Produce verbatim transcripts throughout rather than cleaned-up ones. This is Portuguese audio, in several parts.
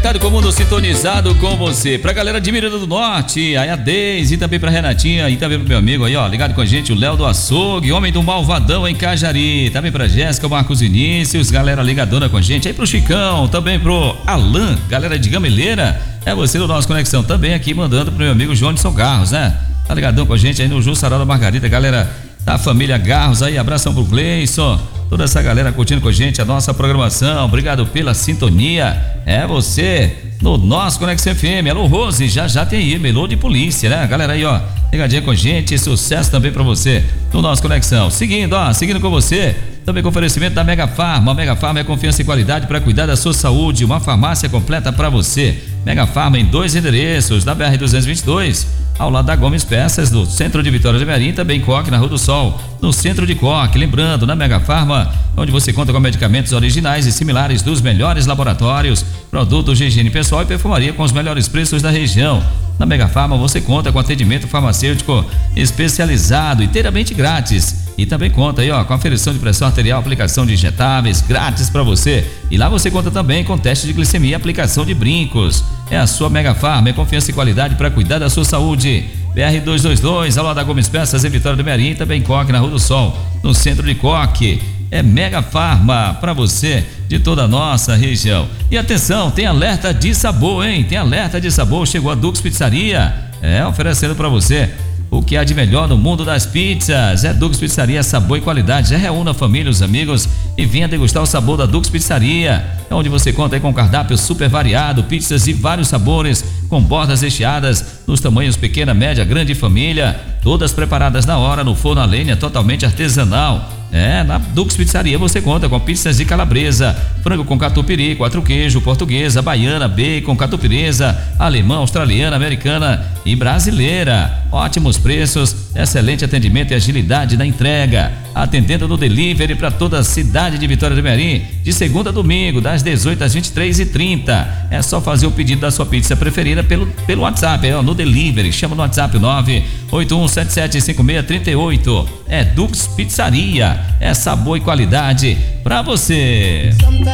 conectado com o mundo, sintonizado com você. Pra galera de Miranda do Norte, aí a Deise, e também pra Renatinha, e também pro meu amigo aí, ó, ligado com a gente, o Léo do Açougue, homem do Malvadão em Cajari. Também pra Jéssica, Marcos Vinícius, galera ligadona com a gente. Aí pro Chicão, também pro Alan, galera de Gameleira. É você do nosso Conexão, também aqui mandando pro meu amigo Johnson Garros, né? Tá ligadão com a gente aí no Jussaró da Margarida, galera da família Garros aí, abração pro Gleison, toda essa galera curtindo com a gente a nossa programação, obrigado pela sintonia, é você no nosso Conexão F M. Alô Rose, já já tem aí, melô de polícia, né, galera aí, ó, ligadinha com a gente, sucesso também pra você no nosso Conexão. Seguindo, ó, seguindo com você, também com oferecimento da Mega Farma. Mega Farma é confiança e qualidade para cuidar da sua saúde, uma farmácia completa para você. Mega Farma em dois endereços, na B R duzentos e vinte e dois, ao lado da Gomes Peças, do centro de Vitória de Merim, também Coque, na Rua do Sol, no centro de Coque. Lembrando, na Mega Farma, onde você conta com medicamentos originais e similares dos melhores laboratórios, produtos de higiene pessoal e perfumaria com os melhores preços da região. Na Mega Farma você conta com atendimento farmacêutico especializado, inteiramente grátis. E também conta aí, ó, com aferição de pressão arterial, aplicação de injetáveis, grátis para você. E lá você conta também com teste de glicemia e aplicação de brincos. É a sua Mega Farma, é confiança e qualidade para cuidar da sua saúde. B R duzentos e vinte e dois, ao lado da Gomes Peças, em Vitória do Merim, também Coque, na Rua do Sol, no centro de Coque. É Mega Farma para você de toda a nossa região. E atenção, tem alerta de sabor, hein? Tem alerta de sabor, chegou a Dux Pizzaria. É, oferecendo para você o que há de melhor no mundo das pizzas. É Dux Pizzaria, sabor e qualidade. Já reúna a família, os amigos e venha degustar o sabor da Dux Pizzaria. É onde você conta aí com um cardápio super variado, pizzas de vários sabores, com bordas recheadas nos tamanhos pequena, média, grande família, todas preparadas na hora no forno a lenha, totalmente artesanal. É, na Dux Pizzaria você conta com pizzas de calabresa, frango com catupiry, quatro queijo, portuguesa, baiana, bacon, catupiryesa, alemã, australiana, americana e brasileira. Ótimos preços, excelente atendimento e agilidade na entrega. Atendendo no delivery para toda a cidade de Vitória do Merim, de segunda a domingo, das dezoito às vinte e três e trinta. É só fazer o pedido da sua pizza preferida pelo, pelo WhatsApp, é, ó, no delivery. Chama no WhatsApp nove oito um sete sete cinco seis três oito. É Dux Pizzaria, é sabor e qualidade pra você.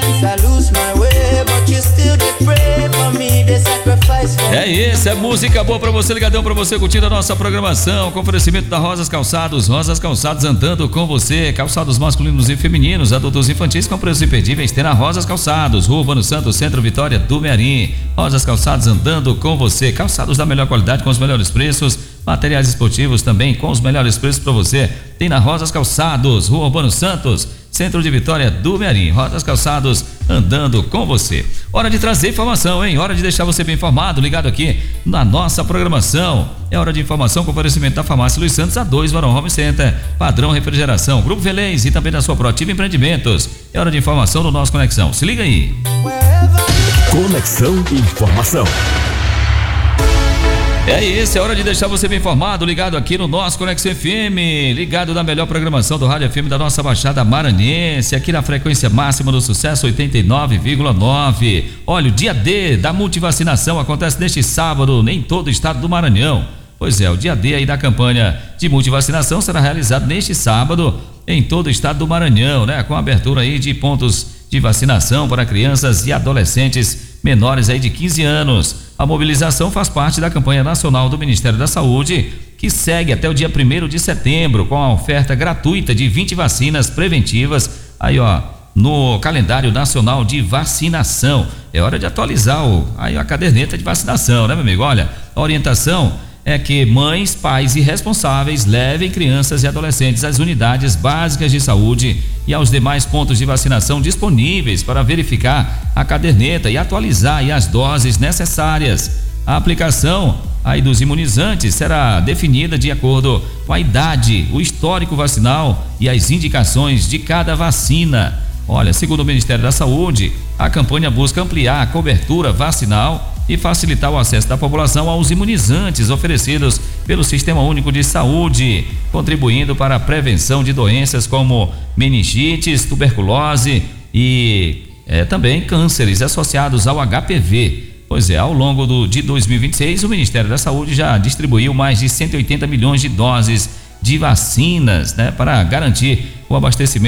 É isso, é música boa pra você, ligadão pra você, curtindo a nossa programação, com oferecimento da Rosas Calçados. Rosas Calçados andando com você, calçados masculinos e femininos, adultos e infantis com preços imperdíveis, tem na Rosas Calçados, Rua Urbano Santos, Centro Vitória do Merim. Rosas Calçados andando com você, calçados da melhor qualidade com os melhores preços, materiais esportivos também com os melhores preços para você. Tem na Rosas Calçados, Rua Urbano Santos, Centro de Vitória do Merim. Rosas Calçados andando com você. Hora de trazer informação, hein? Hora de deixar você bem informado, ligado aqui na nossa programação. É hora de informação com oferecimento da Farmácia Luiz Santos, A dois Varão Home Center, Padrão Refrigeração, Grupo Velez e também da sua Proativa Empreendimentos. É hora de informação do nosso Conexão. Se liga aí. Conexão Informação. É isso, é hora de deixar você bem informado, ligado aqui no nosso Conexão F M, ligado na melhor programação do Rádio F M da nossa Baixada Maranhense, aqui na frequência máxima do sucesso oitenta e nove vírgula nove. Olha, o dia D da multivacinação acontece neste sábado em todo o estado do Maranhão. Pois é, o dia D aí da campanha de multivacinação será realizado neste sábado em todo o estado do Maranhão, né? Com a abertura aí de pontos de vacinação para crianças e adolescentes menores aí de quinze anos. A mobilização faz parte da campanha nacional do Ministério da Saúde, que segue até o dia primeiro de setembro, com a oferta gratuita de vinte vacinas preventivas, aí ó, no calendário nacional de vacinação. É hora de atualizar o, aí a caderneta de vacinação, né, meu amigo? Olha, a orientação é que mães, pais e responsáveis levem crianças e adolescentes às unidades básicas de saúde e aos demais pontos de vacinação disponíveis para verificar a caderneta e atualizar aí as doses necessárias. A aplicação aí dos imunizantes será definida de acordo com a idade, o histórico vacinal e as indicações de cada vacina. Olha, segundo o Ministério da Saúde, a campanha busca ampliar a cobertura vacinal e facilitar o acesso da população aos imunizantes oferecidos pelo Sistema Único de Saúde, contribuindo para a prevenção de doenças como meningites, tuberculose e é, também cânceres associados ao H P V. Pois é, ao longo do, de dois mil e vinte e seis, o Ministério da Saúde já distribuiu mais de cento e oitenta milhões de doses de vacinas, né, para garantir o abastecimento